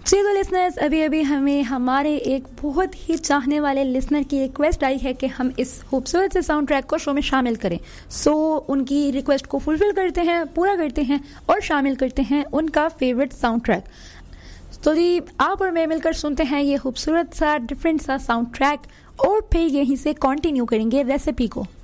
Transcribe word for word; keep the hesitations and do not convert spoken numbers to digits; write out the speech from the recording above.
जी तो लिसनर्स, अभी अभी हमें हमारे एक बहुत ही चाहने वाले लिसनर की रिक्वेस्ट आई है कि हम इस खूबसूरत से साउंड ट्रैक को शो में शामिल करें। सो so, उनकी रिक्वेस्ट को फुलफिल करते हैं, पूरा करते हैं और शामिल करते हैं उनका फेवरेट साउंड ट्रैक। तो जी आप और मैं मिलकर सुनते हैं ये खूबसूरत सा डिफरेंट सा साउंड ट्रैक और फिर यहीं से कंटिन्यू करेंगे रेसिपी को।